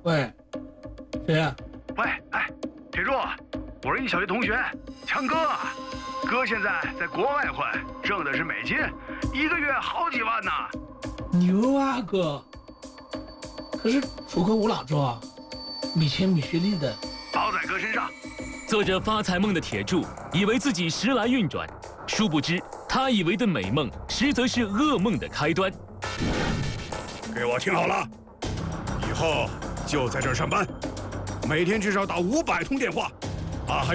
喂，谁呀？ 喂，哎，铁柱，我是你小学同学，强哥。哥现在在国外混，挣的是美金，一个月好几万呢。 牛啊哥！可是出口我哪知道啊？没钱没学历的。 包在哥身上。 做着发财梦的铁柱以为自己时来运转，殊不知他以为的美梦，实则是噩梦的开端。 给我听好了，以后就在这儿上班，每天至少打500通电话，啊，还